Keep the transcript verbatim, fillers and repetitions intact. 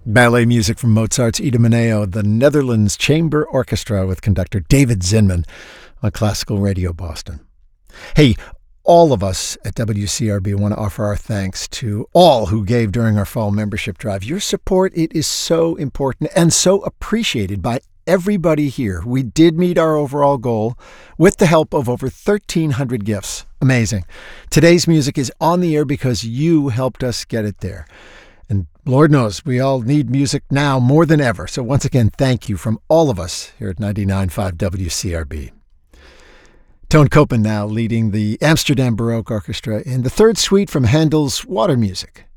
Ballet music from Mozart's Idomeneo, the Netherlands Chamber Orchestra with conductor David Zinman on Classical Radio Boston. Hey, all of us at W C R B want to offer our thanks to all who gave during our fall membership drive. Your support, it is so important and so appreciated by everybody here. We did meet our overall goal with the help of over thirteen hundred gifts. Amazing. Today's music is on the air because you helped us get it there. And Lord knows, we all need music now more than ever. So once again, thank you from all of us here at ninety-nine point five W C R B. Tone Copen now leading the Amsterdam Baroque Orchestra in the third suite from Handel's Water Music.